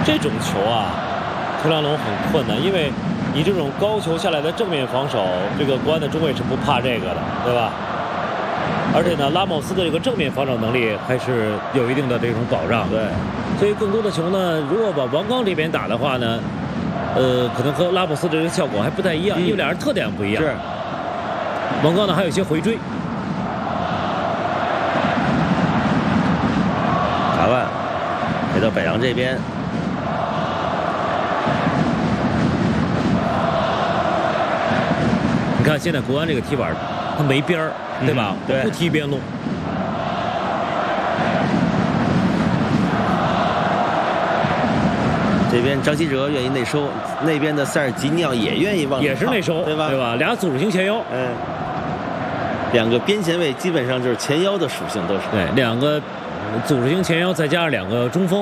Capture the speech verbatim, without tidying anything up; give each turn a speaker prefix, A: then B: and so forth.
A: 这种球啊，特拉隆很困难，因为你这种高球下来的正面防守，这个国安的中卫是不怕这个的，对吧？而且呢，拉莫斯的这个正面防守能力还是有一定的这种保障。
B: 对，
A: 所以更多的球呢，如果往王刚这边打的话呢，呃，可能和拉莫斯这个效果还不太一样，
B: 嗯、
A: 因为俩人特点不一样。
B: 是，
A: 王刚呢还有一些回追。
B: 卡万回到北洋这边。
A: 你看现在国安这个踢法，他没边儿，对吧？
B: 嗯、对，
A: 不踢边路。
B: 这边张稀哲愿意内收，那边的塞尔吉尼奥也愿意往里
A: 也是内收，
B: 对吧？
A: 对吧？俩组织型前腰，
B: 嗯，两个边前卫基本上就是前腰的属性都是。
A: 对，两个组织型前腰再加上两个中锋。